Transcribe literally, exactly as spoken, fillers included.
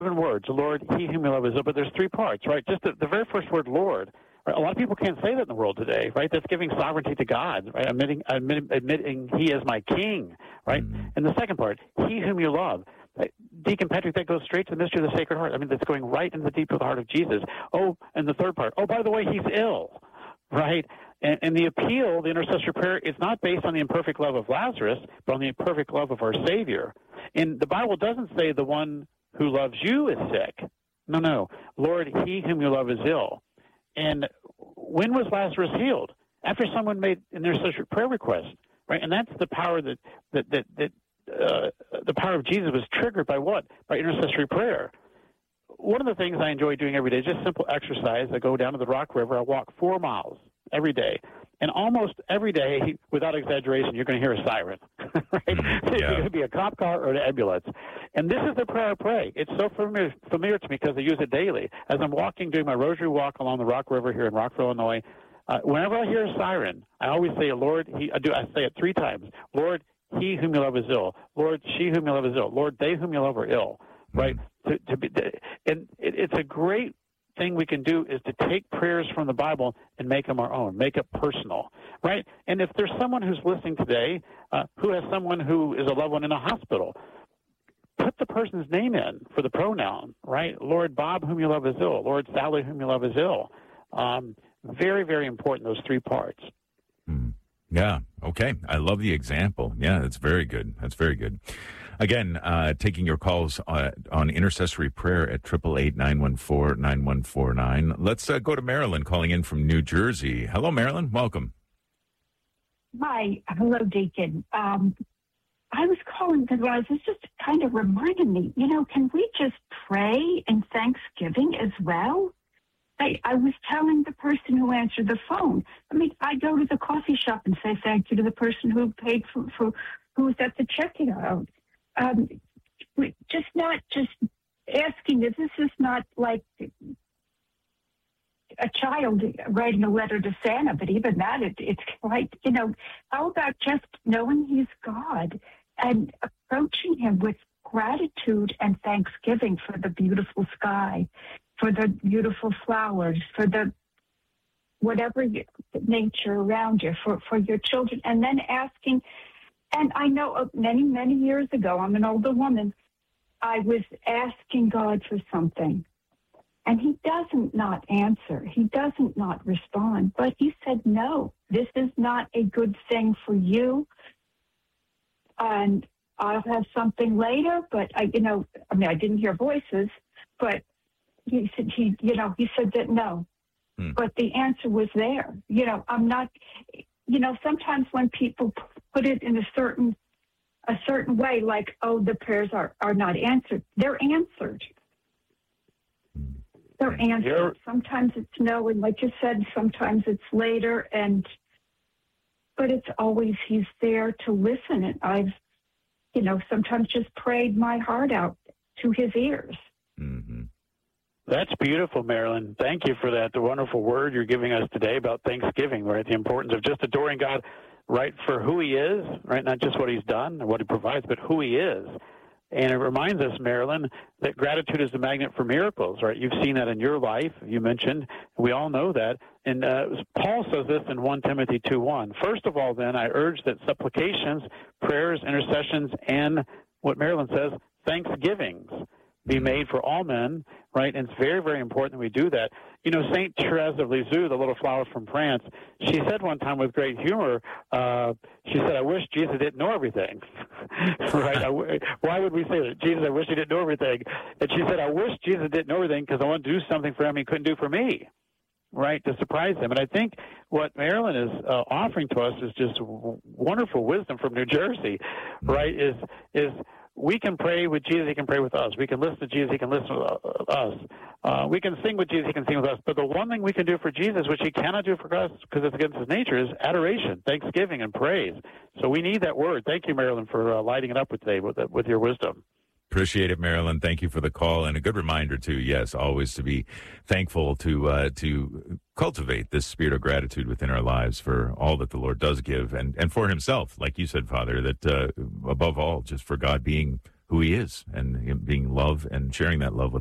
seven words, Lord, he whom you love is ill, but there's three parts, right? Just the, the very first word, Lord. Right? A lot of people can't say that in the world today, right? That's giving sovereignty to God, right? Admitting, admitting, admitting he is my king, right? Mm-hmm. And the second part, he whom you love. Right? Deacon Patrick, that goes straight to the mystery of the Sacred Heart. I mean, that's going right into the deep of the heart of Jesus. Oh, and the third part, oh, by the way, he's ill, right? And, and the appeal, the intercessory prayer, is not based on the imperfect love of Lazarus, but on the imperfect love of our Savior. And the Bible doesn't say the one who loves you is sick. No, no. Lord, he whom you love is ill. And when was Lazarus healed? After someone made an intercessory prayer request, right? And that's the power that that that, that uh, the power of Jesus was triggered by what? By intercessory prayer. One of the things I enjoy doing every day is just simple exercise. I go down to the Rock River. I walk four miles every day. And almost every day, without exaggeration, you're going to hear a siren, right? Yeah. It's going to be a cop car or an ambulance. And this is the prayer I pray. It's so familiar, familiar to me because I use it daily. As I'm walking, doing my rosary walk along the Rock River here in Rockville, Illinois, uh, whenever I hear a siren, I always say, Lord, he, I, do, I say it three times, Lord, he whom you love is ill. Lord, she whom you love is ill. Lord, they whom you love are ill, right? To, to be, and it, it's a great thing we can do is to take prayers from the Bible and make them our own, make it personal, right? And if there's someone who's listening today uh, who has someone who is a loved one in a hospital, put the person's name in for the pronoun, right? Lord Bob, whom you love is ill. Lord Sally, whom you love is ill. Um, very, very important, those three parts. Mm. Yeah, okay. I love the example. Yeah, that's very good. That's very good. Again, uh, taking your calls uh, on intercessory prayer at eight eight eight, nine one four, nine one four nine. Let's uh, go to Marilyn calling in from New Jersey. Hello, Marilyn. Welcome. Hi. Hello, Deacon. Um, I was calling because I was just kind of reminding me, you know, can we just pray in Thanksgiving as well? I, I was telling the person who answered the phone. I mean, I go to the coffee shop and say thank you to the person who paid for, for who was at the checking out. Um, we, just not just asking this. This is not like a child writing a letter to Santa, but even that, it, it's like, you know, how about just knowing he's God and approaching him with gratitude and thanksgiving for the beautiful sky, for the beautiful flowers, for the whatever you, nature around you, for, for your children, and then asking. And I know many, many years ago, I'm an older woman, I was asking God for something. And he doesn't not answer. He doesn't not respond. But he said, no, this is not a good thing for you. And I'll have something later. But, I, you know, I mean, I didn't hear voices. But he said, he, you know, he said that no. Hmm. But the answer was there. You know, I'm not, you know, sometimes when people put it in a certain a certain way, like, oh, the prayers are, are not answered. They're answered. They're answered. You're... Sometimes it's no, and like you said, sometimes it's later, and but it's always he's there to listen. And I've, you know, sometimes just prayed my heart out to his ears. Mm-hmm. That's beautiful, Marilyn. Thank you for that. The wonderful word you're giving us today about Thanksgiving, right? The importance of just adoring God, right, for who he is, right? Not just what he's done or what he provides, but who he is. And it reminds us, Marilyn, that gratitude is the magnet for miracles, right? You've seen that in your life, you mentioned. We all know that. And uh, Paul says this in First Timothy two one. First of all, then, I urge that supplications, prayers, intercessions, and what Marilyn says, thanksgivings be made for all men, right? And it's very, very important that we do that. You know, Saint Therese of Lisieux, the little flower from France, she said one time with great humor, uh, she said, I wish Jesus didn't know everything, right? I w- why would we say that? Jesus, I wish he didn't know everything. And she said, I wish Jesus didn't know everything because I want to do something for him he couldn't do for me, right, to surprise him. And I think what Marilyn is uh, offering to us is just w- wonderful wisdom from New Jersey, right, is is we can pray with Jesus, he can pray with us. We can listen to Jesus, he can listen to us. Uh, we can sing with Jesus, he can sing with us. But the one thing we can do for Jesus, which he cannot do for us because it's against his nature, is adoration, thanksgiving, and praise. So we need that word. Thank you, Marilyn, for uh, lighting it up with today with, with your wisdom. Appreciate it, Marilyn. Thank you for the call, and a good reminder too. Yes, always to be thankful to uh, to cultivate this spirit of gratitude within our lives for all that the Lord does give, and and for Himself, like you said, Father. That uh, above all, just for God being who he is and him being love and sharing that love with